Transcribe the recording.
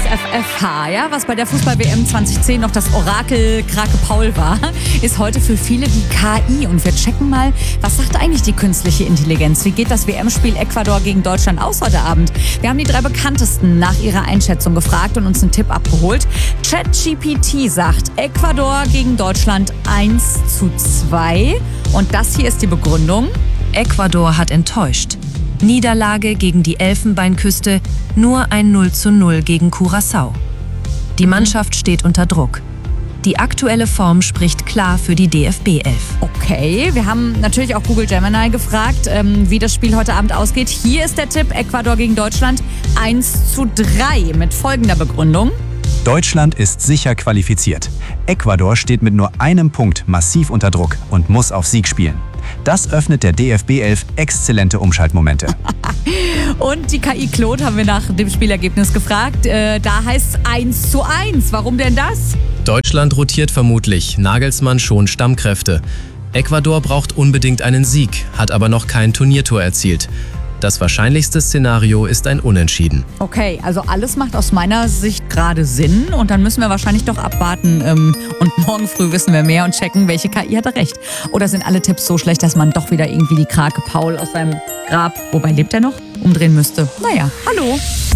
FFH, ja, was bei der Fußball-WM 2010 noch das Orakel Krake Paul war, ist heute für viele die KI. Und wir checken mal, was sagt eigentlich die künstliche Intelligenz? Wie geht das WM-Spiel Ecuador gegen Deutschland aus heute Abend? Wir haben die 3 bekanntesten nach ihrer Einschätzung gefragt und uns einen Tipp abgeholt. ChatGPT sagt Ecuador gegen Deutschland 1:2. Und das hier ist die Begründung. Ecuador hat enttäuscht. Niederlage gegen die Elfenbeinküste, nur ein 0:0 gegen Curaçao. Die Mannschaft steht unter Druck. Die aktuelle Form spricht klar für die DFB 11. Okay, wir haben natürlich auch Google Gemini gefragt, wie das Spiel heute Abend ausgeht. Hier ist der Tipp, Ecuador gegen Deutschland 1:3 mit folgender Begründung. Deutschland ist sicher qualifiziert. Ecuador steht mit nur einem Punkt massiv unter Druck und muss auf Sieg spielen. Das öffnet der DFB 11 exzellente Umschaltmomente. Und die KI Claude haben wir nach dem Spielergebnis gefragt. Da heißt es 1:1. Warum denn das? Deutschland rotiert vermutlich, Nagelsmann schont Stammkräfte. Ecuador braucht unbedingt einen Sieg, hat aber noch kein Turniertor erzielt. Das wahrscheinlichste Szenario ist ein Unentschieden. Okay, also alles macht aus meiner Sicht gerade Sinn und dann müssen wir wahrscheinlich doch abwarten und morgen früh wissen wir mehr und checken, welche KI hatte recht. Oder sind alle Tipps so schlecht, dass man doch wieder irgendwie die Krake Paul aus seinem Grab, wobei lebt er noch, umdrehen müsste? Naja, hallo.